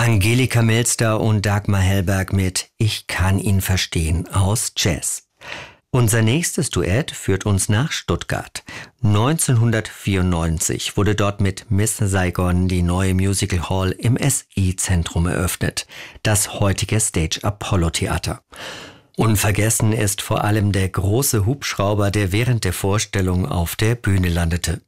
Angelika Milster und Dagmar Hellberg mit Ich kann ihn verstehen aus Jazz. Unser nächstes Duett führt uns nach Stuttgart. 1994 wurde dort mit Miss Saigon die neue Musical Hall im SI-Zentrum eröffnet, das heutige Stage Apollo Theater. Unvergessen ist vor allem der große Hubschrauber, der während der Vorstellung auf der Bühne landete.